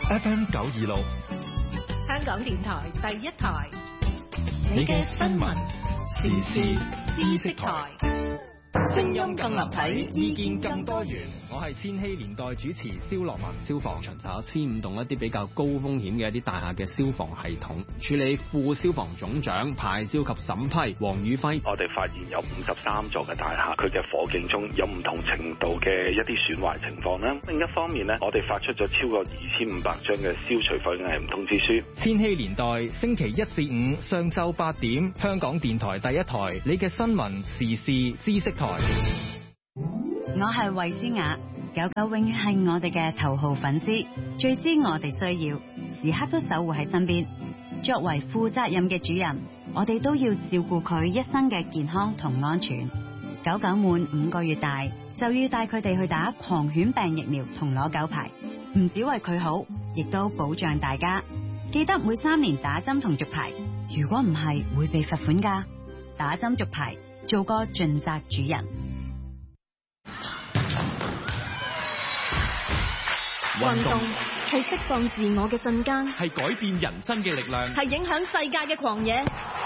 FM 926， 香港電台第一台， 你嘅新聞時事知識台。聲音更立體，意見更多元。 我係千禧年代主持蕭樂文。消防巡查15棟一啲比較高風險嘅一啲大廈嘅消防系統，處理副消防總長牌照及審批黃宇輝。 我哋發現有53座嘅大廈，佢嘅火警鐘有唔同程度嘅一啲損壞情況啦。另一方面呢，我哋發出咗超過2500張嘅消除火警危險通知書。 千禧年代星期1至5上晝8點，香港電台第一台，你嘅新聞時事知識台。 我係衛詩雅，狗狗永遠係我哋嘅頭號粉絲，最知我哋需要，時刻都守護喺身邊。作為負責任嘅主人，我哋都要照顧佢一生嘅健康同安全。狗狗滿5個月大，就要帶佢哋去打狂犬病疫苗同攞狗牌，唔止為佢好，亦都保障大家。記得每3年打針同續牌，如果唔係會被罰款㗎。打針續牌，做個盡責主人。 運動係釋放自我嘅瞬間， 係改變人生嘅力量， 係影響世界嘅狂野。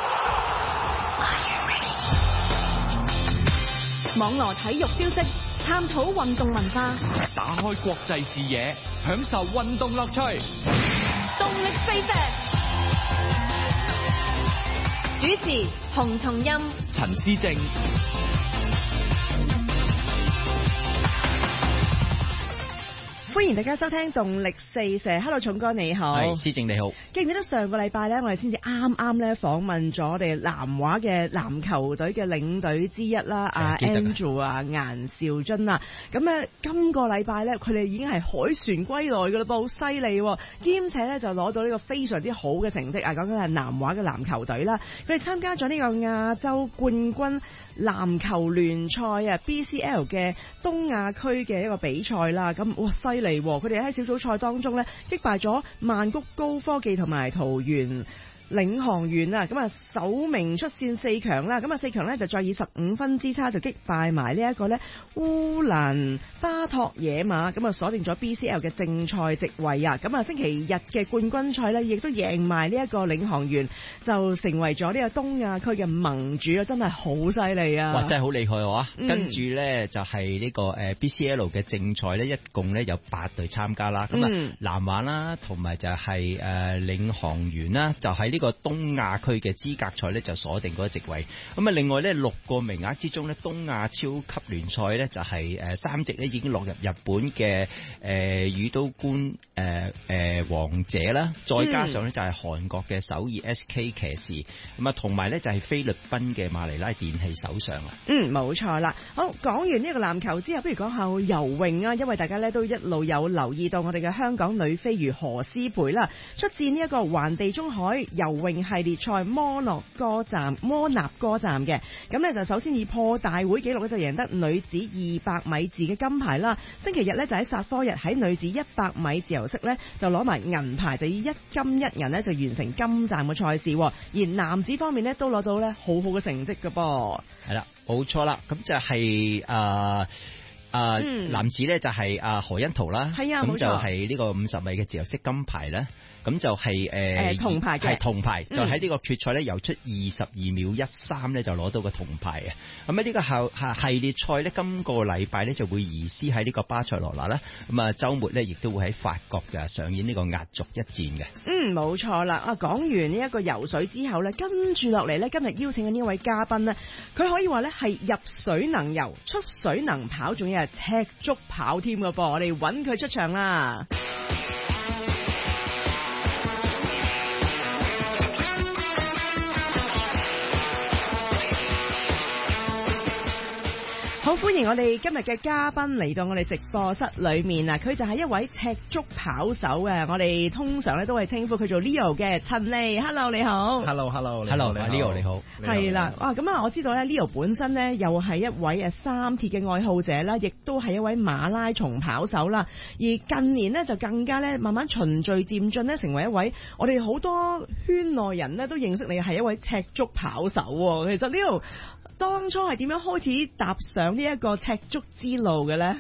網羅體育消息，探討運動文化， 打開國際視野，享受運動樂趣。 動力飛石，主持洪松蔭、 陳思正。 歡迎大家收聽動力四射。Hello， 重哥你好。 係，思正你好。 記唔記得上個禮拜咧，我哋先至啱啱咧訪問咗我哋南華嘅籃球隊嘅領隊之一啦，阿 Andrew 啊，顏兆津啊。咁咧，今個禮拜咧，佢哋已經係凱旋歸來噶啦噃，好犀利，兼且咧就攞到呢個非常之好嘅成績啊！講緊係南華嘅籃球隊啦，佢哋參加咗呢個亞洲冠軍籃球聯賽啊 BCL 嘅東亞區嘅一個比賽啦，咁哇犀利！佢哋喺小組賽當中咧擊敗咗曼谷高科技同埋桃園領航員啊，咁啊首名出線4強啦，咁啊4強咧就再以15分之差就擊敗埋呢一個咧烏蘭巴托野馬，咁啊鎖定咗 BCL 嘅正賽席位啊，咁啊星期日嘅冠軍賽咧亦都贏埋呢一個領航員，就成為咗呢個東亞區嘅盟主啊，真係好犀利啊！ 哇，真係好厲害啊！跟住咧就係呢個BCL 嘅正賽咧，一共咧有8隊參加啦，咁啊南華啦，同埋就係領航員啦，就喺呢個東亞區嘅資格賽咧就鎖定嗰個席位，咁啊另外咧6個名額之中咧，東亞超級聯賽咧就係3席咧已經落入日本嘅宇都宮王者啦，再加上咧就係韓國嘅首爾 SK 騎士，咁啊同埋咧就係菲律賓嘅馬尼拉電器首相啊。 冇錯啦。好，講完呢個籃球之後，不如講下游泳啊，因為大家咧都一路有留意到我哋嘅香港女飛魚何詩蓓啦，出戰呢一個環地中海游泳系列賽摩納哥站嘅，咁咧就首先以破大會紀錄咧就贏得女子200米自嘅金牌啦。星期日咧就喺煞科日喺女子100米自由式咧就攞埋銀牌，就以1金1銀咧就完成今站嘅賽事。而男子方面咧都攞到咧好好嘅成績㗎噃。 係啦，冇錯啦，咁就係男子咧就係何甄陶啦，咁就係呢個50米嘅自由式金牌啦。咁就係銅牌嘅，係銅牌，就喺呢個決賽咧游出22秒13咧就攞到個銅牌啊！咁喺呢個系列賽咧，今個禮拜咧就會移師喺呢個巴塞羅那啦。咁啊週末咧亦都會喺法國嘅上演呢個壓軸一戰嘅。 冇錯啦！啊，講完呢一個游水之後咧，跟住落嚟咧，今日邀請嘅呢位嘉賓咧，佢可以話咧係入水能游、出水能跑，仲要係赤足跑添㗎噃！我哋揾佢出場啦！好，歡迎我哋今日嘅嘉賓嚟到我哋直播室裏面啊！佢就係一位赤足跑手嘅，我哋通常咧都係稱呼佢做 Leo 嘅陳莉。Hello， 你好。 Hello，Leo 你好。 係啦，咁啊，我知道咧 Leo 本身咧又係一位三鐵嘅愛好者啦，亦都係一位馬拉松跑手啦。而近年呢，就更加咧慢慢循序漸進咧，成為一位我哋好多圈內人咧都認識你係一位赤足跑手。其實 Leo當初係點樣開始踏上呢一個赤足之路嘅咧？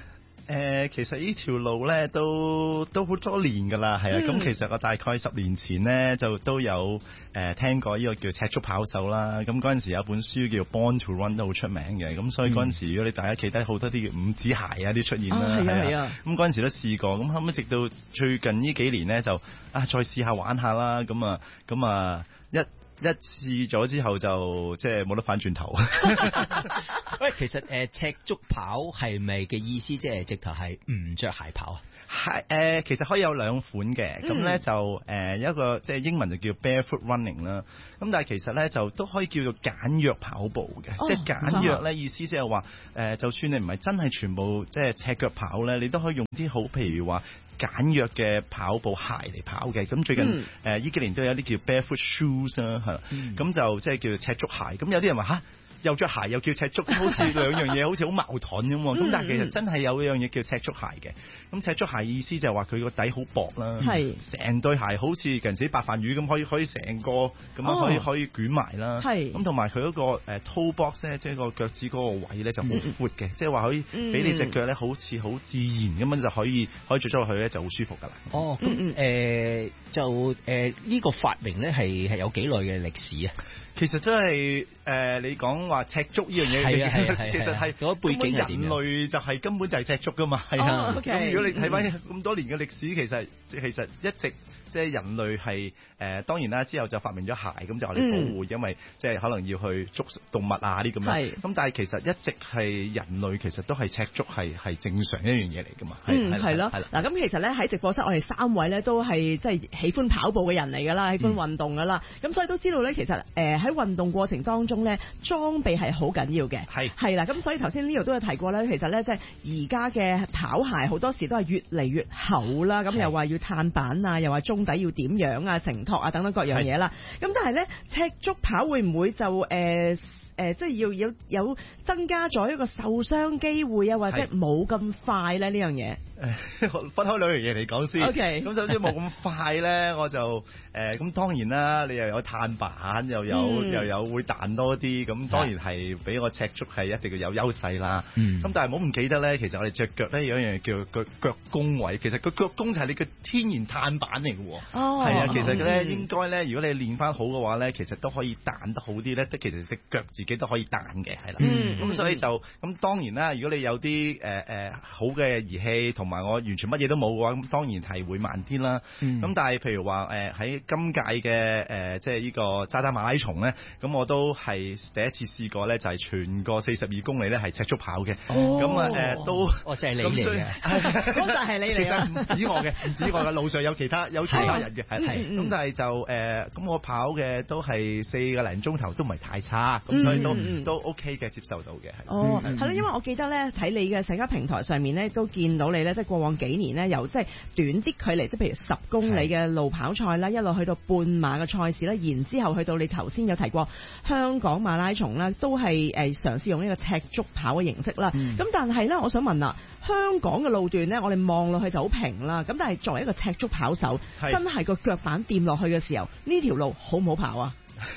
其實呢條路咧都好多年㗎啦，係啊。咁其實我大概10年前咧就都有聽過呢個叫赤足跑手啦。咁嗰陣時有本書叫 Born to Run 都好出名嘅。咁所以嗰陣時如果你大家記得好多啲五指鞋啊啲出現啦，係啊。咁嗰陣時都試過。咁後尾直到最近呢幾年咧就再試下玩下啦。咁啊一試咗之後就即係冇得返轉頭。 喂，其實赤足跑係咪嘅意思即係直頭係唔着鞋跑啊？ 係其實可以有兩款嘅，咁咧就一個即係英文就叫 barefoot running 啦。咁但係其實咧就都可以叫做簡約跑步嘅，即係簡約咧意思即係話就算你唔係真係全部即係赤腳跑咧，你都可以用啲好譬如話簡約嘅跑步鞋嚟跑嘅。咁最近呢幾年都有啲叫 barefoot shoes 啦，係啦，咁就即係叫做赤足鞋。咁有啲人話嚇，又着鞋又叫赤足，好似兩樣嘢好似好矛盾咁喎。咁但係其實真係有一樣嘢叫赤足鞋嘅。咁赤足鞋意思就係話佢個底好薄啦，成對鞋好似近時啲白飯魚咁，可以成個咁樣可以捲埋啦。咁同埋佢嗰個toe box 咧，即係個腳趾嗰個位咧就好闊嘅，即係話可以俾你隻腳咧好似好自然咁樣就可以着咗落去咧就好舒服㗎啦。 咁就呢個發明咧係有幾耐嘅歷史啊？ 其實真係你講話赤足呢樣嘢，其實係嗰背景係點？ 人類就係根本就係赤足㗎嘛，係啊。咁如果你睇翻咁多年嘅歷史，其實一直即係人類係當然啦，之後就發明咗鞋，咁就我哋保護，因為即係可能要去捉動物啊啲咁樣。咁但係其實一直係人類其實都係赤足係正常一樣嘢嚟㗎嘛。 係咯。嗱咁其實咧喺直播室，我哋3位咧都係即係喜歡跑步嘅人嚟㗎啦，喜歡運動㗎啦。咁所以都知道咧，其實喺運動過程當中咧，裝備係好緊要嘅。係啦，咁所以頭先呢度都有提過咧，其實咧即係而家嘅跑鞋好多時都係越嚟越厚啦，咁又話要碳板啊，又話中底要點樣啊，承托啊等等各樣嘢啦。咁但係咧赤足跑會唔會就即係要有增加咗一個受傷機會啊，或者冇咁快咧呢樣嘢？ 分開兩樣嘢嚟講先。 OK。 咁首先冇咁快咧，我就咁當然啦，你又有碳板，又有會彈多啲，咁當然係比我赤足係一定要有優勢啦。咁但係唔好唔記得咧，其實我哋隻腳咧有一樣嘢叫腳弓位，其實個腳弓就係你嘅天然碳板嚟嘅喎。係啊，其實咧應該咧，如果你練翻好嘅話咧，其實都可以彈得好啲咧，其實隻腳自己都可以彈嘅，係啦。咁所以就咁當然啦，如果你有啲好嘅儀器同埋我完全乜嘢都冇嘅話，咁當然係會慢啲啦。咁但係譬如話喺今屆嘅即係呢個渣打馬拉松咧，咁我都係第一次試過咧，就係全個42公里咧係赤足跑嘅。咁都即係你嚟嘅， 嗰就係你嚟嘅， 唔止我嘅，路上有其他人嘅，係。咁但係就咁我跑嘅都係4個零鐘頭，都唔係太差，咁所以都 OK 嘅，接受到嘅。 係咯，因為我記得咧睇你嘅社交平台上面咧都見到你咧，即係過往幾年咧由即係短啲距離，即係譬如10公里嘅路跑賽啦，一路去到半馬嘅賽事啦，然之後去到你頭先有提過香港馬拉松啦，都係嘗試用呢個赤足跑嘅形式啦。咁但係咧，我想問啦，香港嘅路段咧，我哋望落去就好平啦。咁但係作為一個赤足跑手，真係個腳板掂落去嘅時候，呢條路好唔好跑啊？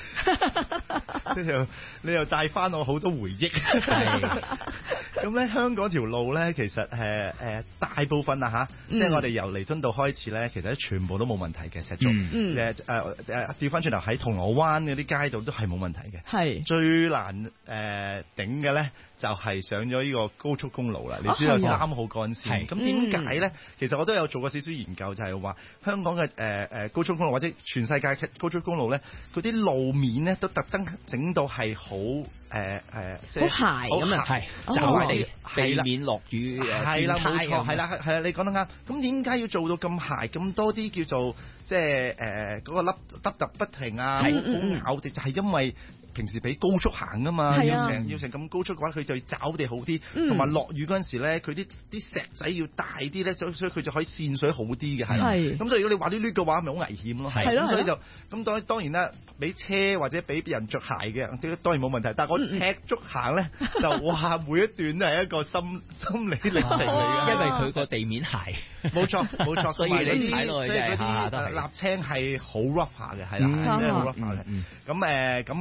你又帶翻我好多回憶。咁咧香港條路咧，其實大部分啊即係我哋由彌敦道開始咧，其實全部都冇問題嘅赤足。調翻轉頭喺銅鑼灣嗰啲街道都係冇問題嘅。係最難頂嘅咧，就係上咗呢個高速公路啦。你知道3號幹線。咁點解咧？其實我都有做過少少研究，就係話香港嘅高速公路或者全世界嘅高速公路咧，嗰啲路面咧都特登整到係好即係好鞋咁啊， 係就地避免落雨。 係啦，冇錯，係啦，你講得啱。咁點解要做到咁鞋咁多啲叫做即係嗰個凹凸不停啊，好咬地，就係因為平時俾高速行啊嘛，要成咁高速嘅話，佢就要找地好啲，同埋落雨嗰陣時咧，佢啲石仔要大啲咧，所以佢就可以滲水好啲嘅，係。咁所以如果你滑啲攣嘅話，咪好危險咯。係咁所以就咁當然啦，俾車或者俾人着鞋嘅，當然冇問題。但係我赤足行咧，就哇每一段都係一個心理歷程嚟嘅， 因為佢個地面鞋。 冇錯， 所以你踩落去嗰啲瀝青係好 rough 下嘅，係啦，真係好 rough 下嘅。咁我都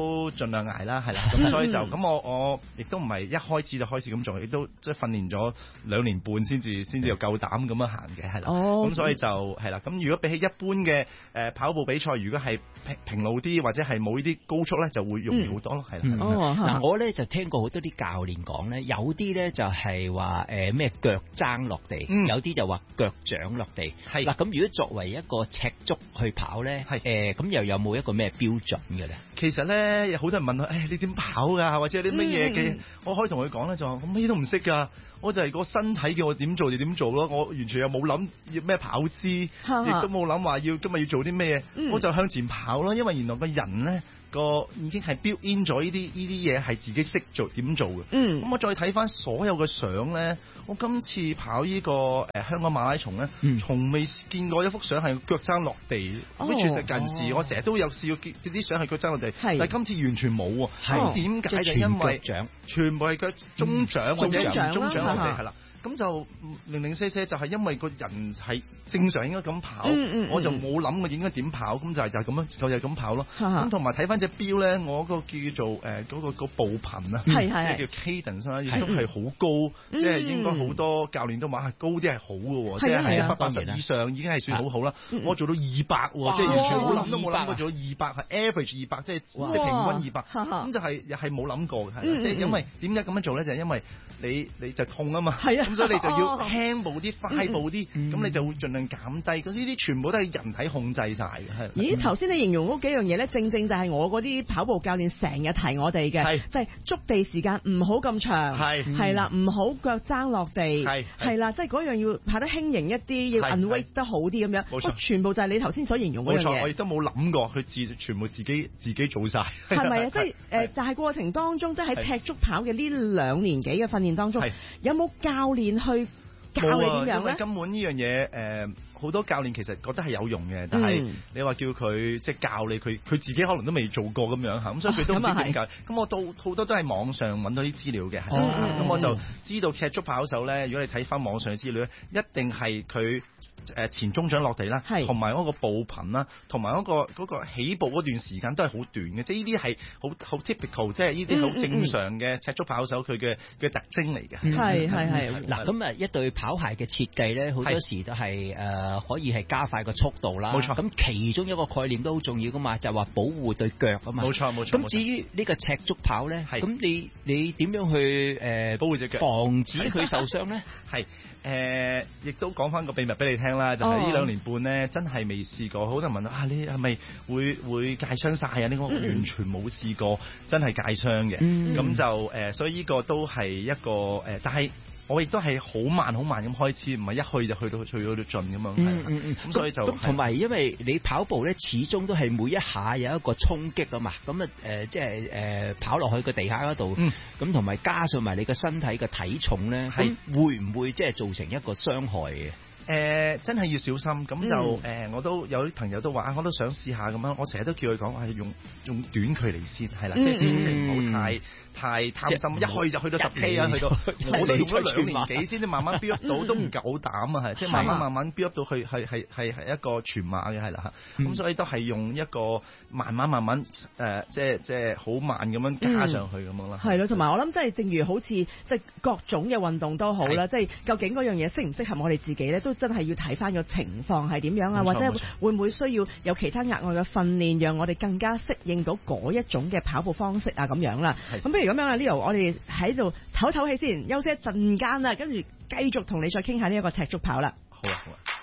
都盡量捱啦，係啦。咁所以就咁我亦都唔係一開始就開始咁做，亦都即係訓練咗2年半先至有夠膽咁樣行嘅，係啦。咁所以就係啦。咁如果比起一般嘅跑步比賽，如果係平路啲或者係冇呢啲高速咧，就會容易好多咯，係啦。 嗱，我咧就聽過好多啲教練講咧，有啲咧就係話咩腳踭落地，有啲就話腳掌落地。係嗱，咁如果作為一個赤足去跑咧，咁又有冇一個咩標準嘅咧？ 其實咧，有好多人問佢，你點跑㗎？或者有啲乜嘢嘅，我可以同佢講咧，就話我乜都唔識㗎，我就係個身體叫我點做就點做咯，我完全又冇諗要咩跑姿，亦都冇諗話今日要做啲咩嘢，我就向前跑咯。因為原來個人咧已經係 build in 咗呢啲嘢係自己識做點做嘅。咁我再睇翻所有嘅相咧，我今次跑呢個香港馬拉松咧，從未見過一幅相係腳踭落地。which 係近視，我成日都有試過見啲相係腳踭落地，但係今次完全冇喎。咁點解？就因為全部係腳中掌或者中掌落地係啦。咁就零零舍舍就係因為個人係正常應該咁跑，我就冇諗過應該點跑，咁就係咁樣，就係咁跑咯。咁同埋睇翻隻錶咧，我個叫做嗰個步頻啊，即係叫 cadence 啦，亦都係好高，即係應該好多教練都話高啲係好嘅喎，即係180以上已經係算好好啦。我做到200喎，即係完全冇諗都冇諗過做到200，係 average 200，即係平均200，咁就係又係冇諗過嘅，即係因為點解咁樣做咧？就係因為你就痛啊嘛。咁所以你就要輕步啲、快步啲，咁你就會盡量減低。咁呢啲全部都係人體控制晒嘅。係。 咦？頭先你形容嗰幾樣嘢咧，正正就係我嗰啲跑步教練成日提我哋嘅，即係觸地時間唔好咁長，係啦，唔好腳踭落地，係啦，即係嗰樣要跑得輕盈一啲，要 unweight 得好啲咁樣。冇錯，全部就係你頭先所形容嗰樣嘢。冇錯， 我亦都冇諗過佢全部自己做晒。 係咪啊？即係但係過程當中，即係喺赤足跑嘅呢2年幾嘅訓練當中，有冇教練去教你點樣咧？因為根本呢樣嘢好多教練其實覺得係有用嘅，但係你話叫佢即係教你，佢自己可能都未做過咁樣嚇，咁所以佢都唔知點教。咁我都好多都喺網上揾到啲資料嘅，咁我就知道赤足跑手咧，如果你睇翻網上嘅資料咧，一定係佢前中掌落地啦，同埋嗰個步頻啦，同埋嗰個起步嗰段時間都係好短嘅，即係呢啲係好 typical， 即係呢啲好正常嘅赤足跑手佢嘅特徵嚟嘅。 係嗱，咁一對跑鞋嘅設計咧，好多時都係可以係加快個速度啦。冇錯。咁其中一個概念都好重要噶嘛，就係話保護對腳啊嘛。冇錯。咁至於呢個赤足跑咧，咁你點樣去保護隻腳，防止佢受傷咧？ 亦都講翻個秘密俾你聽啦，就係呢2年半咧，真係未試過。好多人問你係咪會戒傷晒啊？呢個完全冇試過，真係戒傷嘅。咁就所以呢個都係一個但係我亦都係好慢咁開始，唔係一去就去到盡咁樣。咁所以就同埋因為你跑步咧，始終都係每一下有一個衝擊啊嘛。咁即係跑落去個地下嗰度，咁同埋加上埋你個身體嘅體重咧，咁會唔會即係造成一個傷害嘅？ 真係要小心。咁就我都有啲朋友都話我都想試下咁樣。我成日都叫佢講用短距離先，係啦，即係千祈唔好太貪心，一去就去到10K 啊，去到我都用咗2年幾先至慢慢 build up 到，都唔夠膽啊，係即係慢慢 build up 到去係一個全馬嘅，係啦。咁所以都係用一個慢慢即係好慢咁樣加上去咁樣啦。 係咯，同埋我諗即係正如好似即係各種嘅運動都好啦，即係究竟嗰樣嘢適唔適合我哋自己咧，都真係要睇翻個情況係點樣啊，或者會唔會需要有其他額外嘅訓練，讓我哋更加適應到嗰一種嘅跑步方式啊咁樣啦。咁不如咁樣啊 Leo， 我哋喺度唞唞氣先，休息一陣間啦，跟住繼續同你再傾下呢一個赤足跑啦。 好啊。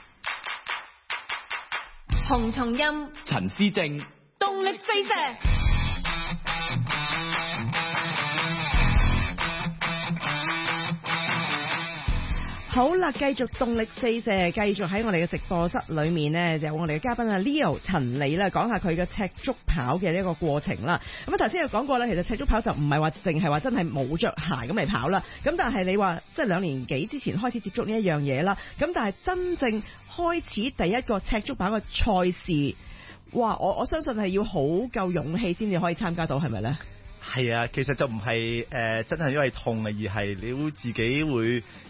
洪松蔭、 陳思正， 動力四射。 好啦，繼續動力四射，繼續喺我哋嘅直播室裏面呢，就有我哋嘅嘉賓啊 Leo 陳李啦，講下佢嘅赤足跑嘅呢一個過程啦。咁啊頭先有講過咧，其實赤足跑就唔係話淨係話真係冇着鞋咁嚟跑啦。咁但係你話即係2年幾之前開始接觸呢一樣嘢啦。咁但係真正開始第一個赤足跑嘅賽事，哇！我相信係要好夠勇氣先至可以參加到，係咪咧？ 係啊，其實就唔係真係因為痛啊，而係你會自己會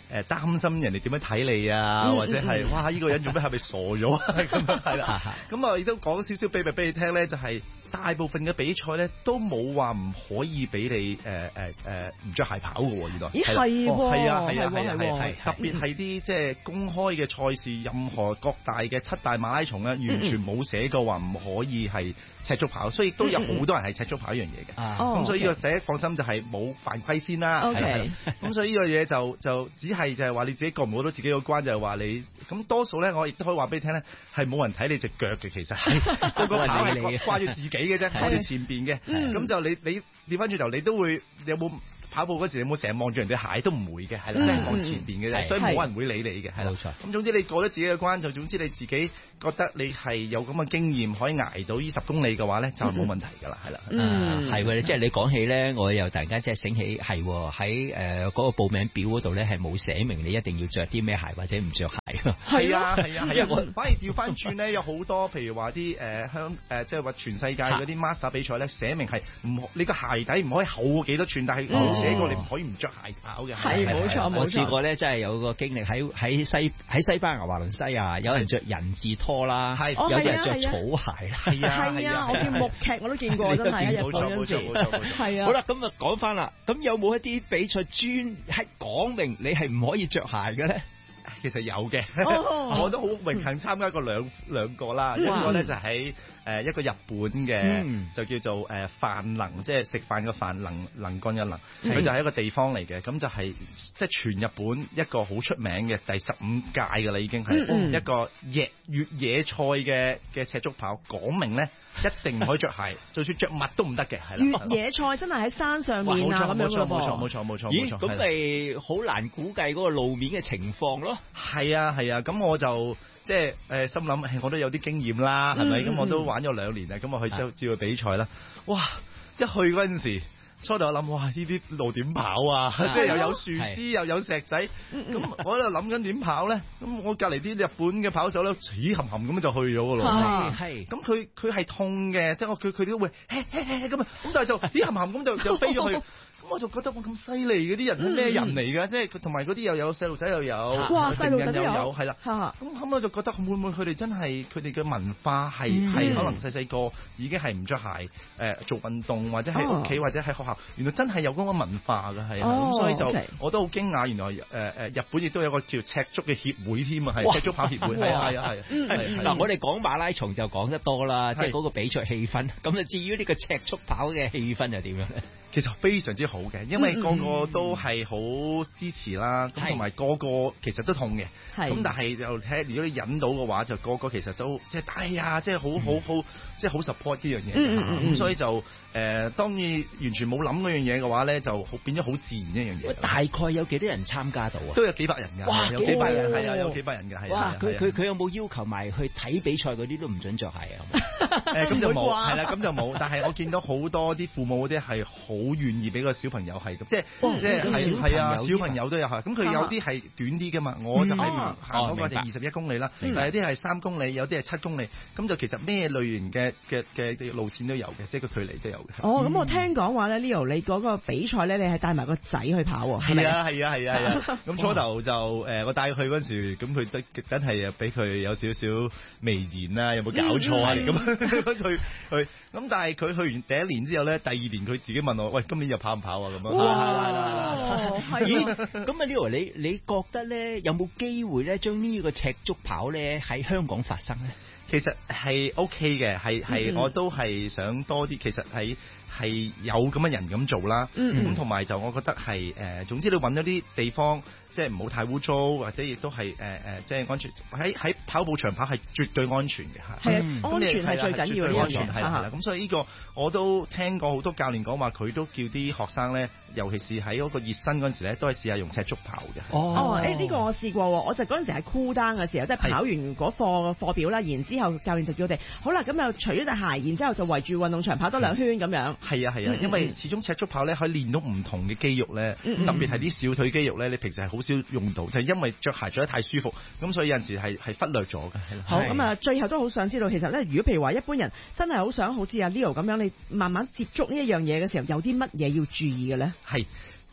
擔心人哋點樣睇你啊，或者係哇呢個人做咩係咪傻咗啊咁樣係啦。咁啊亦都講少少秘密俾你聽咧，就係大部分嘅比賽咧都冇話唔可以俾你唔着鞋跑嘅喎，原來。 咦係喎， 係啊，特別係啲即係公開嘅賽事，任何各大嘅7大馬拉松咧，完全冇寫過話唔可以係赤足跑，所以都有好多人係赤足跑呢樣嘢嘅。咁所以呢個第一放心就係冇犯規先啦。咁所以呢個嘢就只係就係話你自己過唔過到自己個關，就係話你咁多數咧，我亦都可以話俾你聽咧，係冇人睇你隻腳嘅，其實個個跑係掛住自己嘅啫，掛住前邊嘅。咁就你調翻轉頭，你都會你有冇？跑步嗰時你冇成日望住人哋鞋都唔會嘅，係啦，即係望前邊嘅啫，所以冇人會理你嘅，係啦。冇錯。咁總之你過咗自己嘅關，就總之你自己覺得你係有咁嘅經驗，可以捱到10公里嘅話咧，就冇問題㗎啦，係啦。 係喎，即係你講起咧，我又突然間即係醒起，係喎喺嗰個報名表嗰度咧係冇寫明你一定要着啲咩鞋或者唔着鞋。 係啊，我反而調翻轉咧，有好多譬如話啲即係話全世界嗰啲 master 比賽咧，寫明係唔你個鞋底唔可以厚過幾多寸，但係冇寫過你唔可以唔着鞋跑嘅。 係冇錯。 我試過咧，真係有個經歷喺西班牙華倫西亞，有人着人字拖啦，有人着草鞋啦。 係啊，我見木劇我都見過，真係冇錯。 係啊。 好啦，咁啊講翻啦，咁有冇一啲比賽專係講明你係唔可以着鞋嘅咧？ 其實有嘅，我都好榮幸參加過兩個啦。一個咧就喺一個日本嘅，就叫做飯能，即係食飯嘅飯，能幹嘅能。佢就係一個地方嚟嘅，咁就係即係全日本一個好出名嘅第15屆㗎啦，已經係一個越野賽嘅赤足跑，講明咧一定唔可以着鞋，就算着襪都唔得嘅，係啦。 越野賽真係喺山上面啊，咁樣㗎噃。 冇錯。 咦，咁咪好難估計嗰個路面嘅情況咯。 係啊，咁我就即係心諗，我都有啲經驗啦，係咪？咁我都玩咗2年啦，咁我去照去比賽啦。哇！一去嗰陣時，初頭我諗，哇！呢啲路點跑啊？即係又有樹枝，又有石仔，咁我喺度諗緊點跑咧。咁我隔離啲日本嘅跑手咧，屎冚冚咁就去咗噶咯。係。咁佢係痛嘅，即係佢都會咁啊。咁但係就屎冚冚咁就飛咗去。咁我就覺得我咁犀利嗰啲人係咩人嚟㗎？即係佢同埋嗰啲又有細路仔又有，成人又有，係啦。咁我就覺得會唔會佢哋真係佢哋嘅文化係可能細個已經係唔着鞋做運動，或者喺屋企或者喺學校，原來真係有嗰個文化㗎，係。咁所以就我都好驚訝，原來日本亦都有個叫赤足嘅協會添啊，係赤足跑協會。係啊。 嗱，我哋講馬拉松就講得多啦，即係嗰個比賽氣氛。咁啊，至於呢個赤足跑嘅氣氛又點樣咧？ 其實非常之好嘅，因為個個都係好支持啦，咁同埋個個其實都痛嘅，咁但係又睇如果你忍到嘅話，就個個其實都即係哎呀，即係好即係好 support 呢樣嘢，咁所以就當然完全冇諗嗰樣嘢嘅話咧，就變咗好自然一樣嘢。 大概有幾多人參加到啊？ 都有幾百人㗎， 哇！ 有幾百人係啊，有幾百人㗎係。 哇！佢有冇要求埋去睇比賽嗰啲都唔準着鞋啊？ 咁就冇，係啦，咁就冇。但係我見到好多啲父母嗰啲係好願意俾個小朋友係咁，即係係啊，小朋友都有係。咁佢有啲係短啲㗎嘛，我就係行嗰個就21公里啦，但係有啲係3公里，有啲係7公里。咁就其實咩類型嘅路線都有嘅，即係個距離都有嘅。 咁我聽講話咧 Leo 你嗰個比賽咧，你係帶埋個仔去跑喎。 係啊。咁初頭就我帶佢去嗰陣時，咁佢真係俾佢有少少微言啦，有冇搞錯啊？咁去，咁但係佢去完第1年之後咧，第2年佢自己問我，喂，今年又跑唔跑啊？咁樣。 係。咁啊 Leo 你覺得咧有冇機會咧將呢個赤足跑咧喺香港發生咧？ 其實係 OK 嘅，係我都係想多啲，其實係有咁嘅人咁做啦。咁同埋就我覺得係總之你揾咗啲地方，即係唔好太污糟，或者亦都係即係安全。喺跑步長跑係絕對安全嘅嚇。 係安全係最緊要嘅安全係啦。 咁所以呢個我都聽過好多教練講話，佢都叫啲學生咧，尤其是喺嗰個熱身嗰陣時咧，都係試下用赤足跑嘅。 呢個我試過，我就嗰陣時係 cool down 嘅時候，即係跑完嗰課表啦，然之後教練就叫我哋好啦，咁又除咗對鞋，然之後就圍住運動場跑多2圈咁樣。 係啊，因為始終赤足跑咧可以練到唔同嘅肌肉咧，特別係啲小腿肌肉咧，你平時係好少用到，就係因為着鞋着得太舒服，咁所以有陣時係忽略咗嘅。 好，咁啊，最後都好想知道，其實咧，如果譬如話一般人真係好想好似阿 Leo 咁樣，你慢慢接觸呢一樣嘢嘅時候，有啲乜嘢要注意嘅咧？ 係。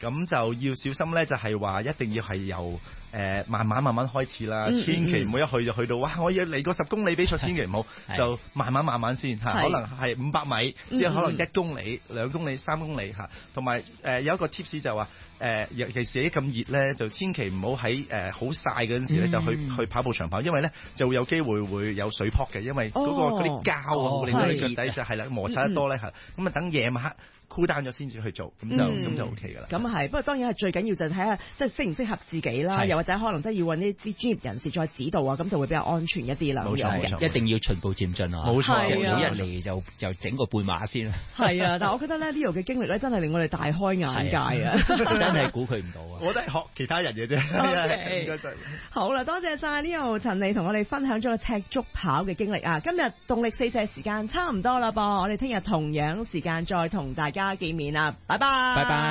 咁就要小心咧，就係話一定要係由慢慢開始啦，千祈唔好一去就去到哇！我要嚟個10公里比賽，千祈唔好，就慢慢先嚇，可能係500米，之後可能1公里、2公里、3公里嚇，同埋有一個 tips 就話尤其是咁熱咧，就千祈唔好喺好曬嗰陣時咧就去跑步長跑，因為咧就會有機會有水泡嘅，因為嗰啲膠啊會令到你腳底就係啦摩擦得多咧嚇，咁啊等夜晚黑cool down咗先至去做，咁就 OK 㗎啦。 咁係，不過當然係最緊要就睇下即係適唔適合自己啦，又或者可能真係要揾呢啲專業人士再指導啊，咁就會比較安全一啲啦。 冇錯，一定要循步漸進啊！ 冇錯， 即係早一嚟就整個半馬先啦。 係啊，但係我覺得咧呢度嘅經歷咧真係令我哋大開眼界啊！ 真係估佢唔到啊！ 我都係學其他人嘅啫。 好啦，多謝晒呢度陳莉同我哋分享咗個赤足跑嘅經歷啊！今日動力4射時間差唔多啦噃，我哋聽日同樣時間再同大家見面啦，拜拜。 拜拜。